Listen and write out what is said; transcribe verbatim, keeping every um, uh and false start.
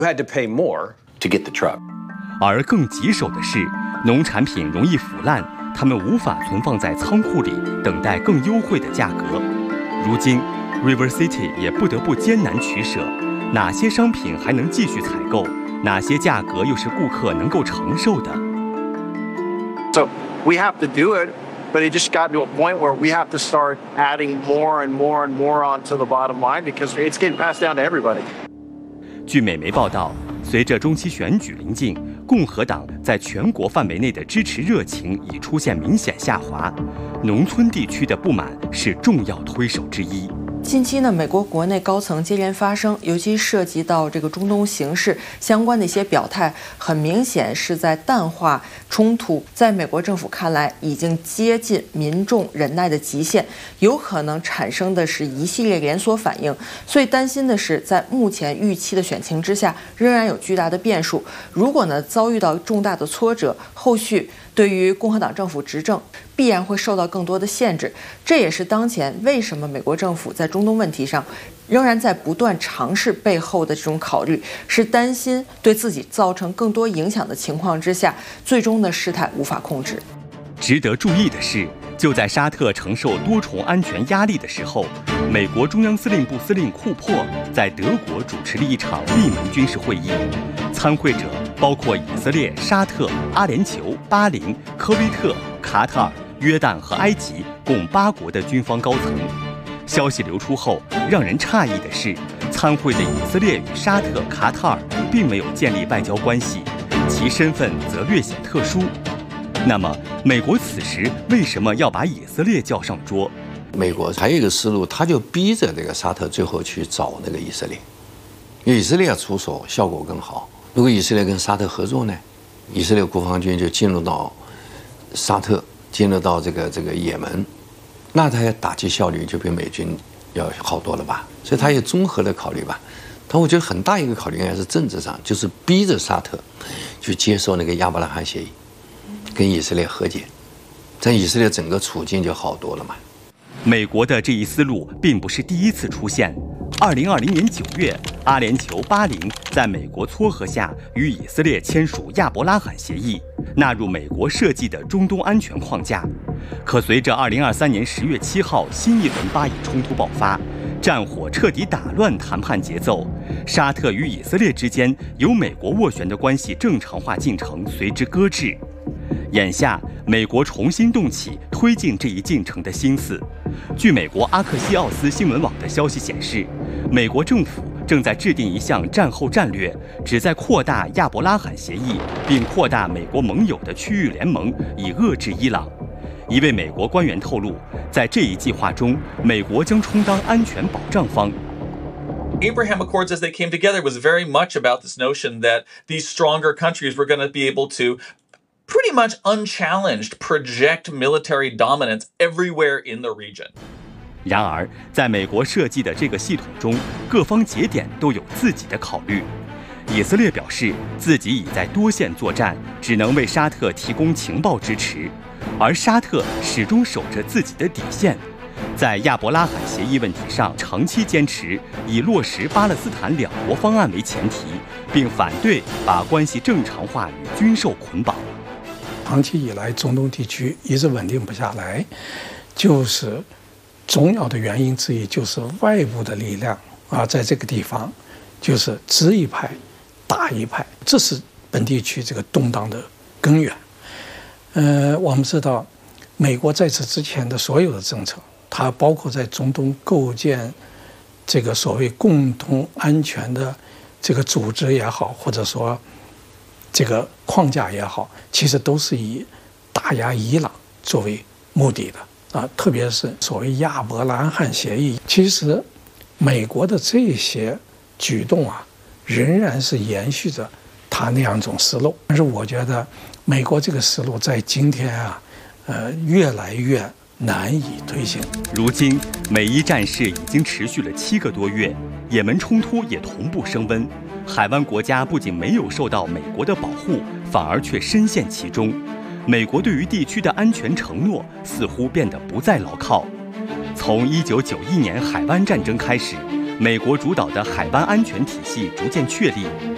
You had to pay more to get the truck. 而更棘手的是，农产品容易腐烂，它们无法存放在仓库里，等待更优惠的价格。如今 ，River City 也不得不艰难取舍，哪些商品还能继续采购，哪些价格又是顾客能够承受的。 So we have to do it, but it just got to a point where we have to start adding more and more and more onto the bottom line because it's getting passed down to everybody. 据美媒报道，随着中期选举临近，共和党在全国范围内的支持热情已出现明显下滑，农村地区的不满是重要推手之一。 近期呢，美国国内高层接连发声，尤其涉及到这个中东形势相关的一些表态，很明显是在淡化冲突。在美国政府看来，已经接近民众忍耐的极限，有可能产生的是一系列连锁反应。所以担心的是，在目前预期的选情之下，仍然有巨大的变数。如果呢遭遇到重大的挫折，后续对于共和党政府执政必然会受到更多的限制。这也是当前为什么美国政府在中东问题上仍然在不断尝试背后的这种考虑，是担心对自己造成更多影响的情况之下，最终的事态无法控制。 值得注意的是，就在沙特承受多重安全压力的时候，美国中央司令部司令库珀在德国主持了一场闭门军事会议，参会者包括以色列、沙特、阿联酋、巴林、科威特、卡塔尔、约旦和埃及共八国的军方高层。消息流出后，让人诧异的是，参会的以色列与沙特、卡塔尔并没有建立外交关系，其身份则略显特殊。那么，美国此时为什么要把以色列叫上桌？ 美国还有一个思路，他就逼着这个沙特最后去找那个以色列，因为以色列出手效果更好。如果以色列跟沙特合作呢，以色列国防军就进入到沙特，进入到这个这个也门，那他打击效率就比美军要好多了吧？所以他也综合的考虑吧。但我觉得很大一个考虑应该是政治上，就是逼着沙特去接受那个亚伯拉罕协议，跟以色列和解，这以色列整个处境就好多了嘛。 美国的这一思路并不是第一次出现。二零二零年九月，阿联酋巴林在美国撮合下与以色列签署亚伯拉罕协议，纳入美国设计的中东安全框架。可随着二零二三年十月七号新一轮巴以冲突爆发，战火彻底打乱谈判节奏，沙特与以色列之间由美国斡旋的关系正常化进程随之搁置。眼下，美国重新动起推进这一进程的心思。据美国阿克西奥斯新闻网的消息显示，美国政府正在制定一项战后战略，旨在扩大亚伯拉罕协议，并扩大美国盟友的区域联盟，以遏制伊朗。一位美国官员透露，在这一计划中，美国将充当安全保障方。 Abraham Accords, as they came together, was very much about this notion that these stronger countries were going to be able to pretty much unchallenged project military dominance everywhere in the region. 然而，在美国设计的这个系统中，各方节点都有自己的考虑。以色列表示自己已在多线作战，只能为沙特提供情报支持，而沙特始终守着自己的底线，在亚伯拉罕协议问题上长期坚持以落实巴勒斯坦两国方案为前提，并反对把关系正常化与军售捆绑。 长期以来，中东地区一直稳定不下来，就是重要的原因之一，就是外部的力量啊，在这个地方就是支一派打一派，这是本地区这个动荡的根源。呃，我们知道，美国在此之前的所有的政策，它包括在中东构建这个所谓共同安全的这个组织也好，或者说这个框架也好，其实都是以打压伊朗作为目的的啊，特别是所谓亚伯拉罕协议，其实美国的这些举动啊，仍然是延续着他那样一种思路。但是我觉得美国这个思路在今天啊，呃，越来越难以推行。 如今，美伊战事已经持续了七个多月，也门冲突也同步升温。海湾国家不仅没有受到美国的保护，反而却深陷其中。美国对于地区的安全承诺似乎变得不再牢靠。从一九九一年海湾战争开始，美国主导的海湾安全体系逐渐确立，